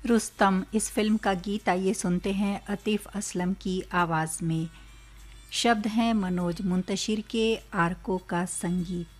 रुस्तम इस फिल्म का गीत आइए सुनते हैं अतीफ असलम की आवाज़ में। शब्द हैं मनोज मुंतशिर के, आरको का संगीत।